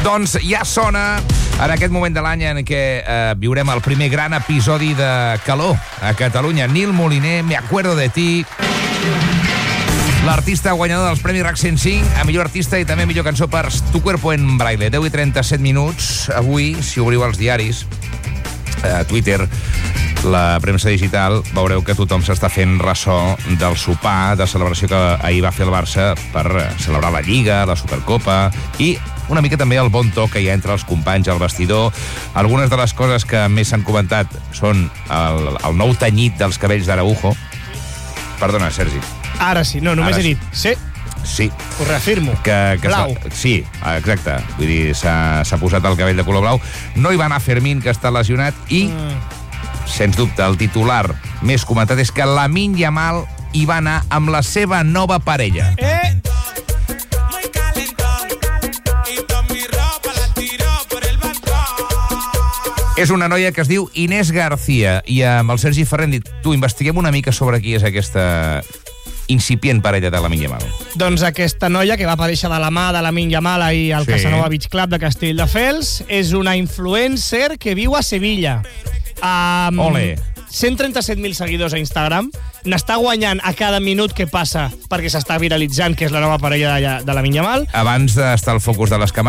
Doncs ja sona en aquest moment de l'any en què viurem el primer gran episodi de calor a Catalunya. Nil Moliner, Me acuerdo de ti. L'artista guanyador dels Premis RAC 105 a millor artista i també millor cançó per Tu cuerpo en braille. 10:37 minuts. Avui, si obriu els diaris, a Twitter, la premsa digital, veureu que tothom s'està fent ressò del sopar de celebració que ahir va fer el Barça per celebrar la Lliga, la Supercopa i una mica també el bon to que hi ha entre els companys al vestidor. Algunes de les coses que més s'han comentat són el nou tenyit dels cabells d'Araujo. Perdona, Sergi. Ara sí, no, només he dit. Sí. Ho reafirmo. Blau. Sí, exacte. Vull dir, s'ha posat el cabell de color blau. No hi va anar Fermín, que està lesionat, i, sens dubte, el titular més comentat és que Lamine Yamal hi va anar amb la seva nova parella. És una noia que es diu Inés García i amb el Sergi Ferrer hem dit, investiguem una mica sobre qui és aquesta incipient parella de Lamine Yamal. Doncs aquesta noia, que va aparèixer de la mà de Lamine Yamal ahir al Casanova Beach Club de Castelldefels, és una influencer que viu a Sevilla. Ole! 137.000 seguidors a Instagram. N'està guanyant a cada minut que passa perquè s'està viralitzant, que és la nova parella de Lamine Yamal. Abans d'estar al focus de les càmeres,